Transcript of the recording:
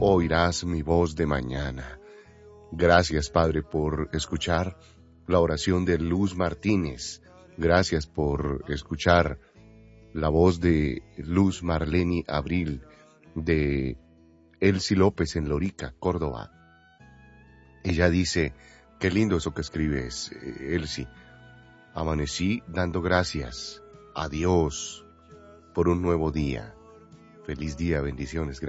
oirás mi voz de mañana. Gracias, Padre, por escuchar la oración de Luz Martínez. Gracias por escuchar la voz de Luz Marleni Abril, de Elsie López en Lorica, Córdoba. Ella dice, qué lindo eso que escribes, Elsie. Amanecí dando gracias a Dios por un nuevo día. Feliz día, bendiciones.